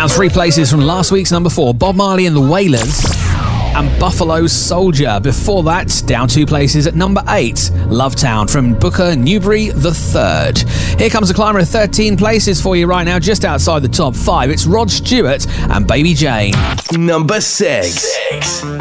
Down 3 places from last week's number 4, Bob Marley and the Wailers and Buffalo Soldier. Before that, down 2 places at number 8, Lovetown from Booker Newberry III. Here comes a climber of 13 places for you right now, just outside the top 5. It's Rod Stewart and Baby Jane. Number 6.